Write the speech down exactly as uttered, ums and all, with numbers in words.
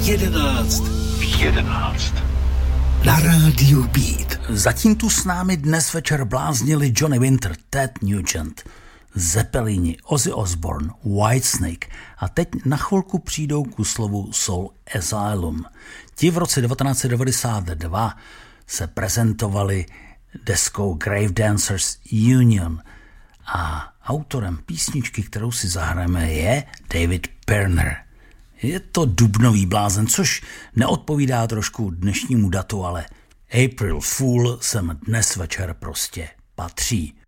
jedenáct. V jedenáct. Na rádiu Beat. Zatím tu s námi dnes večer bláznili Johnny Winter, Ted Nugent, Zeppelini, Ozzy Osbourne, Whitesnake a teď na chvilku přijdou ku slovu Soul Asylum. Ti v roce devatenáct set devadesát dva se prezentovali deskou Grave Dancers Union a autorem písničky, kterou si zahrajeme, je David Pirner. Je to dubnový blázen, což neodpovídá trošku dnešnímu datu, ale April Fool sem dnes večer prostě patří.